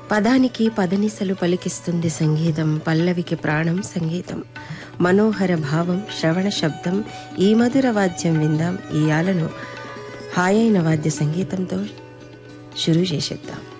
పదానికి పదనిసలు పలికిస్తుంది సంగీతం, పల్లవికి ప్రాణం సంగీతం, మనోహర భావం శ్రవణ శబ్దం. ఈ మధుర వాద్యం విందాం, ఈ ఆలను హాయైన వాద్య సంగీతంతో షురూ చేసేద్దాం.